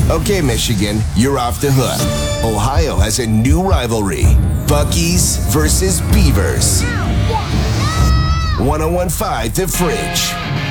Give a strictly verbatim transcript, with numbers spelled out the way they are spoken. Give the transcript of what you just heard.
Okay, Michigan, you're off the hook. Ohio has a new rivalry. Buc-ee's versus Beavers. one oh one point five The Fridge.